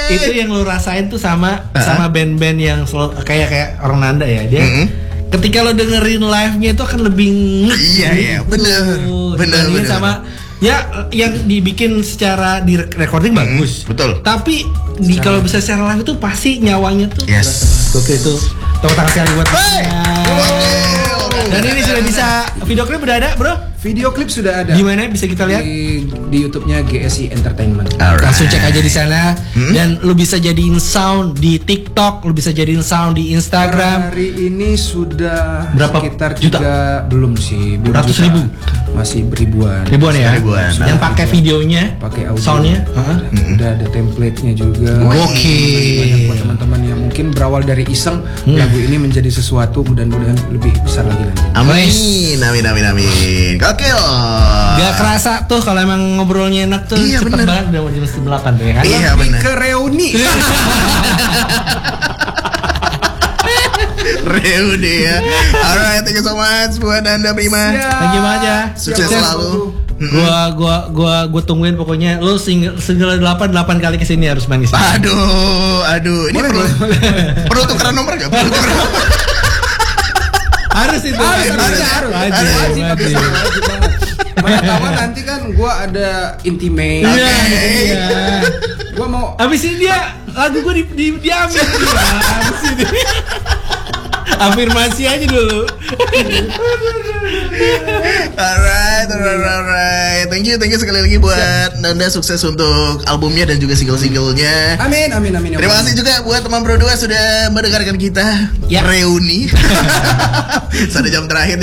Itu yang lu rasain tuh sama band-band yang kayak orang Nanda ya. Dia ketika lo dengerin live-nya itu akan lebih Iya, bener. Sama ya yang dibikin secara di recording bagus. Betul. Tapi kalau bisa secara live itu pasti nyawanya tuh. Yes. Oke itu. Tepuk tangan sekali buat. Dan ini sudah bisa video klip udah ada, Bro? Video klip sudah ada. Di mana bisa kita lihat? Di YouTube-nya GSI Entertainment. Alright. Langsung cek aja di sana. Dan lu bisa jadiin sound di TikTok, lu bisa jadiin sound di Instagram. Hari ini sudah berapa sekitar juta? Belum sih, Ratus ribu. Masih ribuan Ya? Ribuan. Yang pakai videonya, pakai audio. soundnya. Udah ada template-nya juga. Oke. Buat teman-teman yang mungkin berawal dari iseng, lagu ini menjadi sesuatu mudah-mudahan lebih besar lagi nanti. Amin. Gokil. Gak kerasa tuh kalau emang ngobrolnya enak tuh. Iya, cepet bener. banget udah mau jam 8 tuh ya kan? Iya, Lebih bener. ke reuni. Reuni ya. Alright, thank you so much buat Anda Prima. Thank you banget ya. Sukses selalu. Gua tungguin pokoknya lo single 8 kali kesini harus main kesini. Aduh. Ini perlu tukeran nomor enggak? Harus itu. Harus. Mana tahu nanti kan gua ada intimate. Iya. Gua mau Abis ini lagu gua diambil. Abis ini. Afirmasi aja dulu. Alright. Thank you sekali lagi buat Nanda, sukses untuk albumnya dan juga single-singlenya. Amin. Terima kasih juga buat teman berdua sudah mendengarkan kita. Ya. Reuni. Sudah jam terakhir.